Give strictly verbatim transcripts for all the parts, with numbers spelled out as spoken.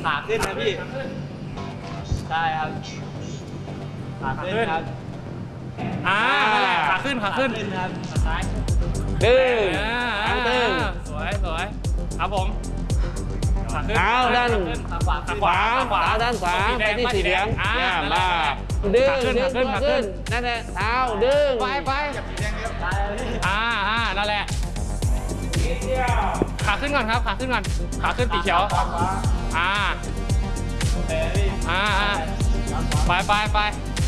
ขาขึ้นนะพี่ใช่ครับขาขึ้นครับอ่าขาขึ้นขาขึ้นครับซ้ายดึงทางตึงสวยสวยครับผมขาขึ้นเอาด้านขาขวาขาขวาขวาด้านขวาไปที่สีเหลืองเนี่ยมาดึงดึงดึงขึ้นนั่นแหละเท้าดึงไปไปอ่าอ่านั่นแหละขาขึ้นก่อนครับขาขึ้นก่อนขาขึ้นสีเขียวอ่าอ่าอ่าไปไปไป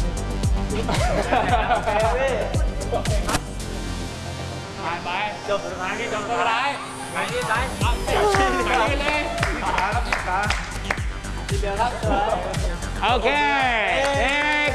ไปไปจบสุดท้ายที่จบสุดท้ายไปที่ซ้ายไปที่เลยขาครับขาทีเดียวครับโอเคเอก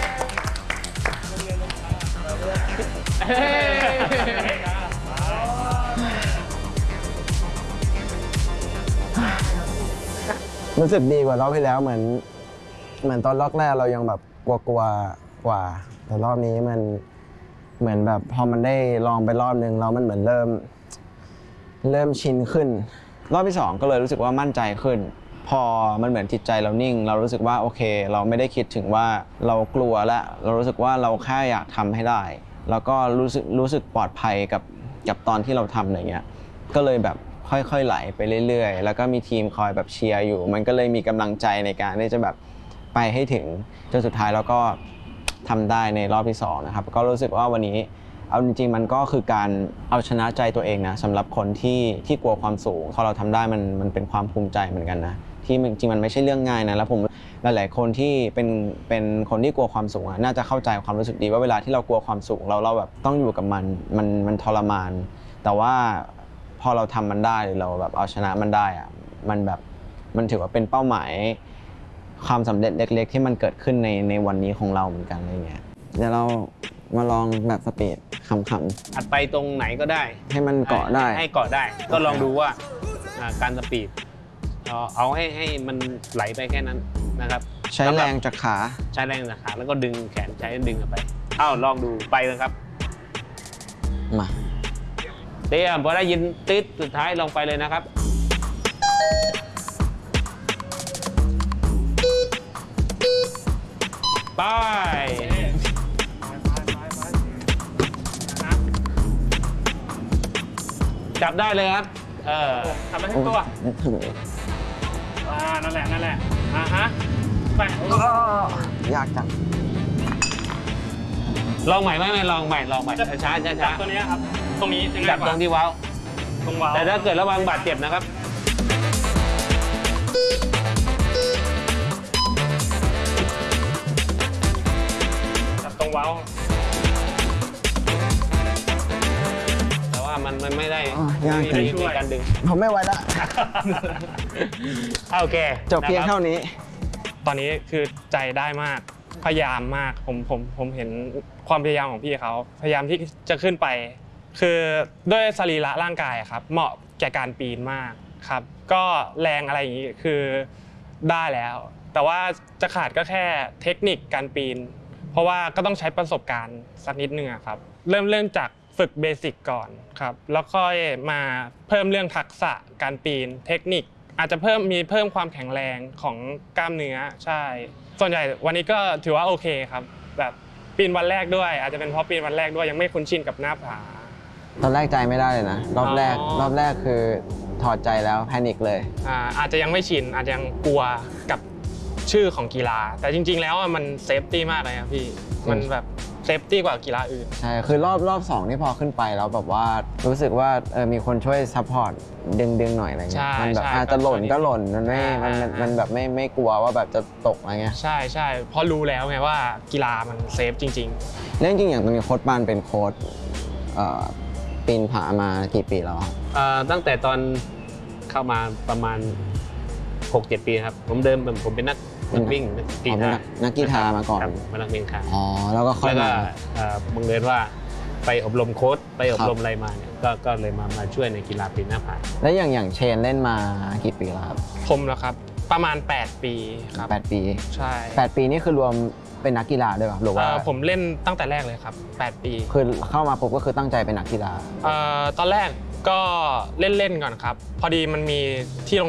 รู้สึกดีกว่ารอบที่แล้วเหมือนเหมือนตอนรอบแรกเรายังแบบกลัวๆ กว่าแต่รอบนี้มันเหมือนแบบพอมันได้ลองไปรอบนึงแล้วมันเหมือนเริ่มเริ่มชินขึ้นรอบที่สองก็เลยรู้สึกว่ามั่นใจขึ้นพอมันเหมือนจิตใจเรานิ่งเรารู้สึกว่าโอเคเราไม่ได้คิดถึงว่าเรากลัวแล้วเรารู้สึกว่าเราแค่อยากทำให้ได้แล้วก็รู้สึกรู้สึกปลอดภัยกับกับตอนที่เราทำอะไรเงี้ยก็เลยแบบค่อยๆไหลไปเรื่อยๆแล้วก็มีทีมคอยแบบเชียร์อยู่มันก็เลยมีกำลังใจในการที่จะแบบไปให้ถึงจนสุดท้ายแล้วก็ทำได้ในรอบที่สองนะครับก็รู้สึกว่าวันนี้เอาจริงๆมันก็คือการเอาชนะใจตัวเองนะสำหรับคนที่ที่กลัวความสูงพอเราทำได้มันมันเป็นความภูมิใจเหมือนกันนะที่จริงๆมันไม่ใช่เรื่องง่ายนะแล้วผมหลายๆคนที่เป็นเป็นคนที่กลัวความสูงน่าจะเข้าใจความรู้สึกดีว่าเวลาที่เรากลัวความสูงเราเราแบบต้องอยู่กับมันมันมันทรมานแต่ว่าพอเราทำมันได้หรือเราแบบเอาชนะมันได้อะมันแบบมันถือว่าเป็นเป้าหมายความสำเร็จเล็กๆที่มันเกิดขึ้นในในวันนี้ของเราเหมือนกันอะไรเงี้ยเดี๋ยวเรามาลองแบบสปีดขำๆอัดไปตรงไหนก็ได้ให้มันเกาะได้ให้เกาะได้ก็ลองดูว่าการสปีดเอาให้ให้มันไหลไปแค่นั้นนะครับใช้แรงจากขาใช้แรงจากขาแล้วก็ดึงแขนใช้ดึงไปเอ้าลองดูไปเลยครับมาเตรียมพอได้ยินติดสุดท้ายลงไปเลยนะครับไปจับได้เลยครับเออทำให้ทั้งตัวอ่านั่นแหละนั่นแหละอ่าฮะไปยากจังลองใหม่ไหมไม่ลองใหม่ลองใหม่ช้าช้าช้าตัวนี้ครับตรงนี้จับตรงที่ว้าวตรงว้าวแต่ถ้าเกิดระวังบาดเจ็บนะครับจับตรงว้าวแต่ว่ามันมันไม่ได้ยากจริงการดึงผมไม่ไหวละโอเคจบเพียงเท่านี้ตอนนี้คือใจได้มากพยายามมากผมผมผมเห็นความพยายามของพี่เขาพยายามที่จะขึ้นไปคือด้วยสรีระร่างกายครับเหมาะแก่การปีนมากครับก็แรงอะไรอย่างนี้คือได้แล้วแต่ว่าจะขาดก็แค่เทคนิคการปีนเพราะว่าก็ต้องใช้ประสบการณ์สักนิดนึงครับเริ่มเริ่มจากฝึกเบสิกก่อนครับแล้วค่อยมาเพิ่มเรื่องทักษะการปีนเทคนิคอาจจะเพิ่มมีเพิ่มความแข็งแรงของกล้ามเนื้อใช่ส่วนใหญ่วันนี้ก็ถือว่าโอเคครับแบบปีนวันแรกด้วยอาจจะเป็นเพราะปีนวันแรกด้วยยังไม่คุ้นชินกับหน้าผาตอนแรกใจไม่ได้เลยนะรอบแรกรอบแรกคือถอดใจแล้วแพนิคเลยอ่าอาจจะยังไม่ชินอาจจะยังกลัวกับชื่อของกีฬาแต่จริงๆแล้วมันเซฟตี้มากเลยครับพี่มันแบบเซฟตี้กว่ากีฬาอื่นใช่คือรอบรอบสองที่พอขึ้นไปแล้วแบบว่ารู้สึกว่าเออมีคนช่วยซัพพอร์ตดึงดึงหน่อยอะไรเงี้ยมันแบบอาจจะหล่นก็หล่นมันไม่มันมันแบบไม่ไม่กลัวว่าแบบจะตกอะไรเงี้ยใช่ใช่เพราะรู้แล้วไงว่ากีฬามันเซฟจริงๆแล้วจริงๆอย่างตรงนี้โค้ชปานเป็นโค้ชปีนผามากี่ปีแล้วครับตั้งแต่ตอนเข้ามาประมาณ หกเจ็ด ปีครับผมเดิมผมเป็นนักวิ่งนักกีฬานักกีฬามาก่อนมานักวิ่งค่ะอ๋อแล้วก็ค่อยมาบังเอิญว่าไปอบรมโค้ชไปอบรมอะไรมาเนี่ยก็ก็เลยมามาช่วยในกีฬาปีนหน้าผาแล้วอย่างอย่างเชนเล่นมากี่ปีแล้วครับผมแล้วครับประมาณแปดปีครับแปดปีใช่แปดปีนี่คือรวมเป็นนักกีฬาด้วยป่ะหรือว่าผมเล่นตั้งแต่แรกเลยครับแปดปีคือเข้ามาปุ๊บก็คือตั้งใจเป็นนักกีฬาตอนแรกก็เล่นๆก่อนครับพอดีมันมีที่